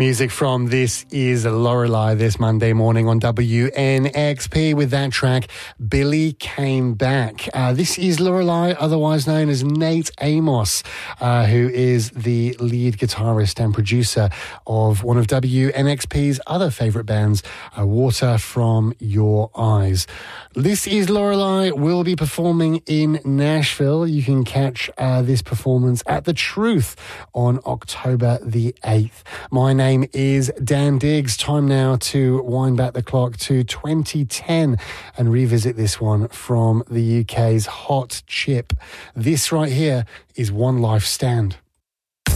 Music from This Is Lorelei this Monday morning on WNXP with that track, Billy Came Back. This is Lorelei, otherwise known as Nate Amos, who is the lead guitarist and producer of one of WNXP's other favourite bands, Water From Your Eyes. This is Lorelei will be performing in Nashville. You can catch this performance at The Truth on October the 8th. My name is Dan Diggs. Time now to wind back the clock to 2010 and revisit this one from the UK's Hot Chip. This right here is One Life Stand.